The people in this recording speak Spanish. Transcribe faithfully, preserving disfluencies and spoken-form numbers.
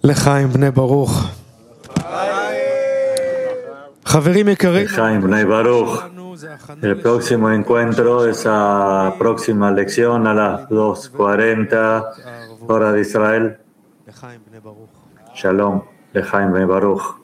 לחיים בני ברוך. חברים יקרים, Jaime Bnei Baruch. El próximo encuentro, esa próxima lección a las dos cuarenta hora de Israel. Shalom, Lechaim Bnei Baruch.